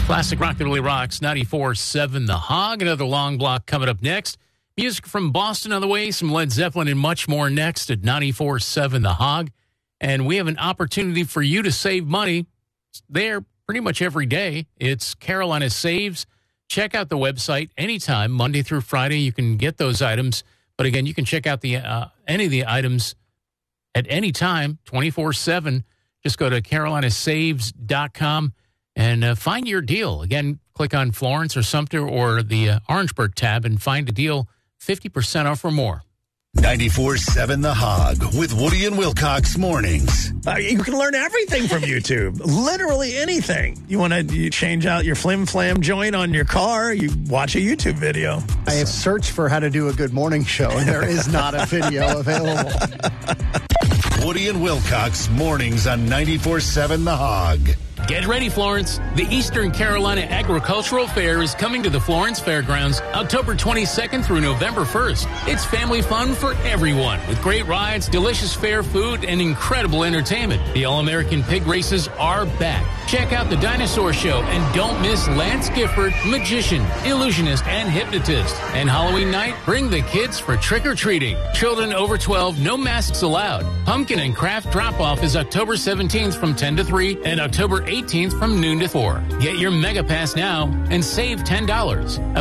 Classic rock that really rocks. 94.7 The Hog. Another long block coming up next. Music from Boston on the way. Some Led Zeppelin and much more next at 94.7 The Hog. And we have an opportunity for you to save money. It's there pretty much every day. It's Carolina Saves. Check out the website anytime, Monday through Friday. You can get those items. But again, you can check out the any of the items at any time, 24/7. Just go to carolinasaves.com and find your deal. Again, click on Florence or Sumter or the Orangeburg tab and find a deal 50% off or more. 94.7 The Hog with Woody and Wilcox mornings. You can learn everything from YouTube. Literally anything. You want to change out your flim flam joint on your car, you watch a YouTube video. I have searched for how to do a good morning show, and there is not a video available. Woody and Wilcox mornings on 94.7 The Hog. Get ready, Florence. The Eastern Carolina Agricultural Fair is coming to the Florence Fairgrounds October 22nd through November 1st. It's family fun for everyone with great rides, delicious fair food, and incredible entertainment. The All-American Pig Races are back. Check out the Dinosaur Show and don't miss Lance Gifford, magician, illusionist, and hypnotist. And Halloween night, bring the kids for trick-or-treating. Children over 12, no masks allowed. Pumpkin and craft drop-off is October 17th from 10 to 3 and October 18th from noon to 4. Get your Mega Pass now and save $10.